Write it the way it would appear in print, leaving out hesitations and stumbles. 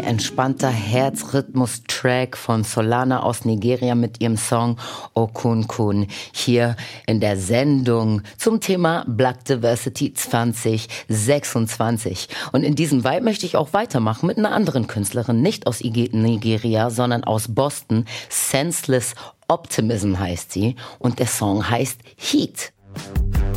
entspannter Herzrhythmus-Track von Solana aus Nigeria mit ihrem Song Okunkun hier in der Sendung zum Thema Black Diversity 2026. Und in diesem Vibe möchte ich auch weitermachen mit einer anderen Künstlerin, nicht aus Nigeria, sondern aus Boston. Senseless Optimism heißt sie und der Song heißt Heat.